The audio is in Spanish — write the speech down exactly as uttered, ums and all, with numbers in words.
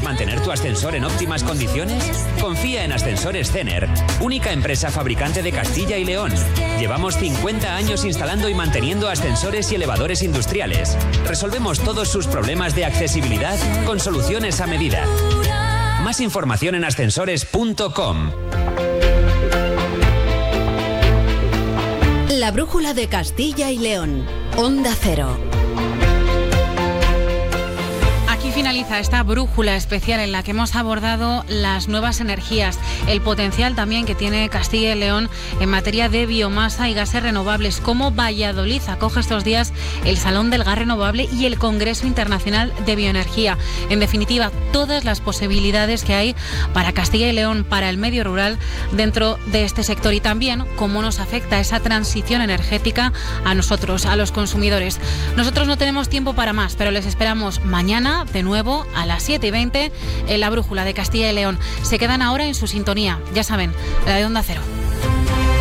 ¿Quieres mantener tu ascensor en óptimas condiciones? Confía en Ascensores Cener, única empresa fabricante de Castilla y León. Llevamos cincuenta años instalando y manteniendo ascensores y elevadores industriales. Resolvemos todos sus problemas de accesibilidad con soluciones a medida. Más información en ascensores punto com. La brújula de Castilla y León. Onda Cero. Aquí finaliza esta brújula especial en la que hemos abordado las nuevas energías, el potencial también que tiene Castilla y León en materia de biomasa y gases renovables, cómo Valladolid acoge estos días el Salón del Gas Renovable y el Congreso Internacional de Bioenergía. En definitiva, todas las posibilidades que hay para Castilla y León, para el medio rural dentro de este sector, y también cómo nos afecta esa transición energética a nosotros, a los consumidores. Nosotros no tenemos tiempo para más, pero les esperamos mañana de nuevo a las siete y veinte en la brújula de Castilla y León. Se quedan ahora en su sintonía, ya saben, la de Onda Cero.